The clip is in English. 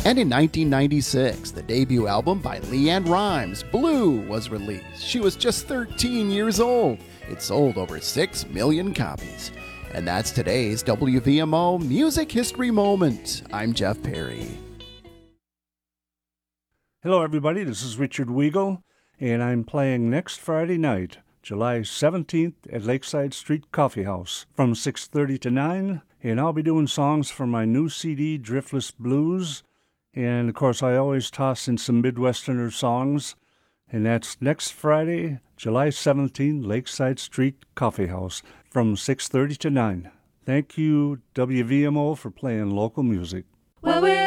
And in 1996, the debut album by LeAnn Rimes, Blue, was released. She was just 13 years old. It sold over 6 million copies. And that's today's WVMO Music History Moment. I'm Jeff Perry. Hello, everybody. This is Richard Weigel, and I'm playing next Friday night, July 17th at Lakeside Street Coffee House from 6:30 to 9, and I'll be doing songs from my new CD, Driftless Blues, and, of course, I always toss in some Midwesterner songs, and that's next Friday, July 17th, Lakeside Street Coffee House from 6:30 to 9. Thank you, WVMO, for playing local music. Well, we're